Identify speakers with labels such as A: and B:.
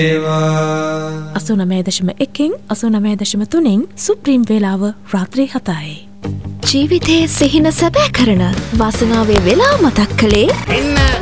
A: 89.1 89.3 supreme වේලාව රාත්‍රී 7යි.
B: ජීවිතයේ සිහින සැබෑ කරන වාසනාවේ වෙලාව මතක් කළේ